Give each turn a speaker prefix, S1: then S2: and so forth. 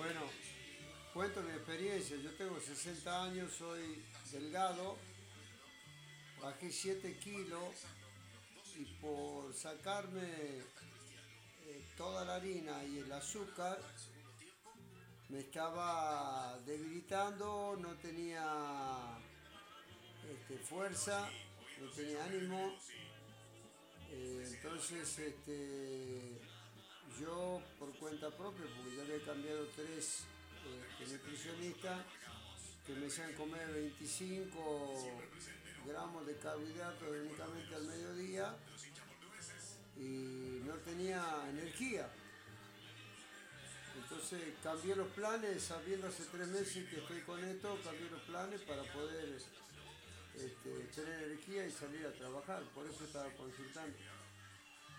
S1: Bueno, cuento mi experiencia. Yo tengo 60 años, soy delgado, bajé 7 kilos y por sacarme toda la harina y el azúcar me estaba debilitando, no tenía fuerza, no tenía ánimo. Entonces, yo por cuenta propia, porque ya había cambiado tres nutricionistas que me hacían comer 25 gramos de carbohidratos únicamente al mediodía y no tenía energía. Entonces cambié los planes, sabiendo hace 3 meses que estoy con esto, cambié los planes para poder tener energía y salir a trabajar. Por eso estaba consultando.